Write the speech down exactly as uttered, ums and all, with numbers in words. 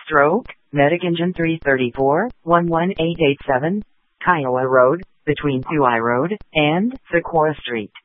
Stroke, Medic Engine three thirty-four, one one eight eight seven, Kiowa Road, between Huey Road and Sequoia Street.